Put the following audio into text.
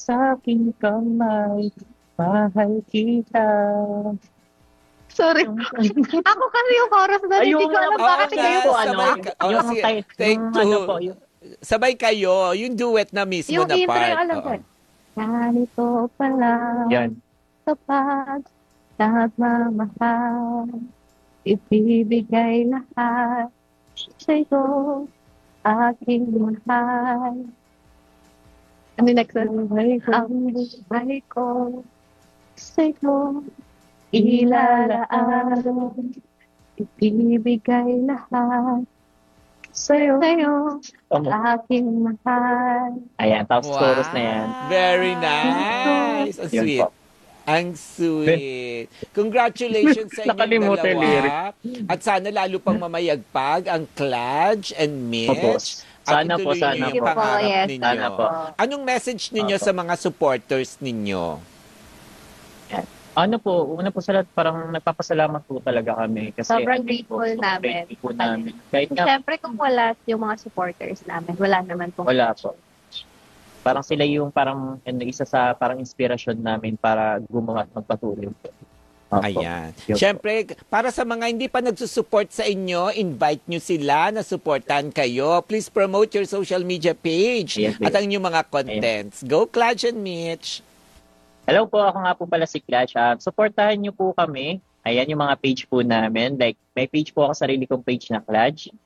sa aking kamay, mahal kita. Sorry. Ako kasi yung chorus doon, hindi ko alam Yung, Oo bakit nga, kayo po, sabay kumanta. ka. Oh, yung, sige, yung, take two. po, yung, Sabay kayo, yung duet na mismo Yung na intro yung part. alam ko. Oo. Ganito pala yan. kapag nagmamahal, ibibigay lahat sa'yo, aking mahal. Ano yung next one? Ang buhay ko sa'yo, ilalaan, ibibigay lahat sa'yo, Tama. aking mahal. Ayan, tapos chorus na yan. Very nice. Ang Yun sweet. po. Ang sweet. Congratulations sa inyong Nakalimutan yung dalawa. At sana lalo pang mamayagpag ang Clutch and Opo. Mitch. Sana At po, ituloy sana niyo po. yung pangarap Yes, ninyo. sana po. Anong message ninyo Opo. sa mga supporters ninyo? Ano po, una po sa lahat, parang nagpapasalamat po talaga kami. Kasi Sobrang grateful namin. grateful po namin. Kahit nga, Siyempre kung wala yung mga supporters namin, wala naman pong wala po. Parang sila yung parang isa sa parang inspirasyon namin para gumawa at magpatuloy po. Opo. Ayan. Yun po. Siyempre, para sa mga hindi pa nagsusupport sa inyo, invite nyo sila na supportan kayo. Please promote your social media page Ayan, at ang inyong mga contents. Go, Clutch and Mitch! Hello po, ako nga po pala si Clutch. Supportahan niyo po kami. Ayan yung mga page po namin. Like, may page po ako, sarili kong page na Clutch.